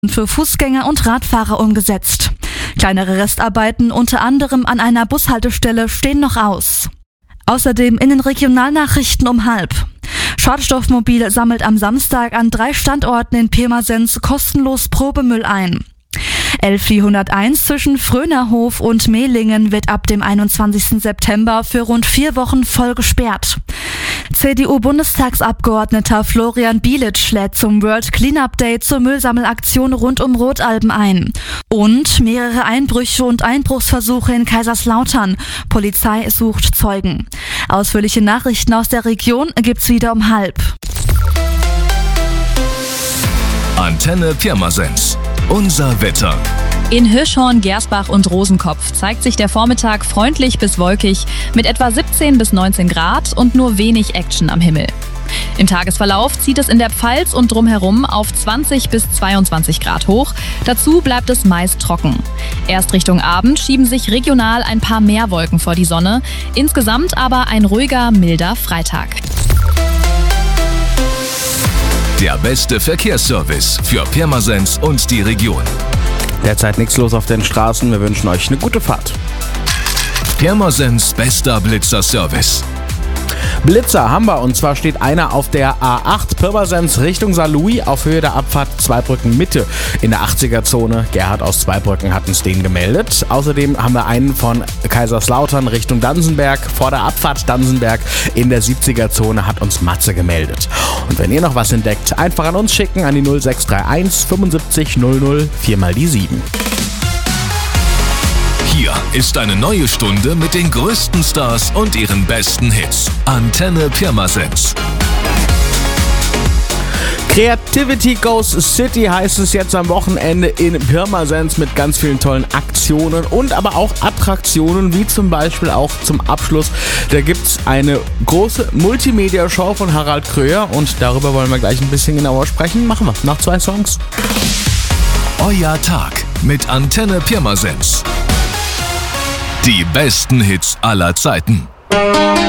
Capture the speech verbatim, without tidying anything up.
für Fußgänger und Radfahrer umgesetzt. Kleinere Restarbeiten, unter anderem an einer Bushaltestelle, stehen noch aus. Außerdem in den Regionalnachrichten um halb. Schadstoffmobil sammelt am Samstag an drei Standorten in Pirmasens kostenlos Probemüll ein. L vierhunderteins zwischen Frönerhof und Mehlingen wird ab dem einundzwanzigsten September für rund vier Wochen voll gesperrt. C D U-Bundestagsabgeordneter Florian Bielitsch lädt zum World Cleanup Day zur Müllsammelaktion rund um Rotalben ein. Und mehrere Einbrüche und Einbruchsversuche in Kaiserslautern. Polizei sucht Zeugen. Ausführliche Nachrichten aus der Region gibt's wieder um halb. Antenne Pirmasens. Unser Wetter. In Hirschhorn, Gersbach und Rosenkopf zeigt sich der Vormittag freundlich bis wolkig mit etwa siebzehn bis neunzehn Grad und nur wenig Action am Himmel. Im Tagesverlauf zieht es in der Pfalz und drumherum auf zwanzig bis zweiundzwanzig Grad hoch. Dazu bleibt es meist trocken. Erst Richtung Abend schieben sich regional ein paar mehr Wolken vor die Sonne. Insgesamt aber ein ruhiger, milder Freitag. Der beste Verkehrsservice für Pirmasens und die Region. Derzeit nichts los auf den Straßen. Wir wünschen euch eine gute Fahrt. Pirmasens bester Blitzerservice. Blitzer haben wir, und zwar steht einer auf der A acht Pirmasens Richtung Saarlouis auf Höhe der Abfahrt Zweibrücken Mitte in der achtziger-Zone. Gerhard aus Zweibrücken hat uns den gemeldet. Außerdem haben wir einen von Kaiserslautern Richtung Dansenberg vor der Abfahrt Dansenberg in der siebziger-Zone hat uns Matze gemeldet. Und wenn ihr noch was entdeckt, einfach an uns schicken an die null sechs drei eins fünfundsiebzig null null vier mal die sieben. Hier ist eine neue Stunde mit den größten Stars und ihren besten Hits. Antenne Pirmasens. Creativity Goes City heißt es jetzt am Wochenende in Pirmasens mit ganz vielen tollen Aktionen und aber auch Attraktionen, wie zum Beispiel auch zum Abschluss. Da gibt's eine große Multimedia-Show von Harald Kröger und darüber wollen wir gleich ein bisschen genauer sprechen. Machen wir nach zwei Songs. Euer Tag mit Antenne Pirmasens. Die besten Hits aller Zeiten.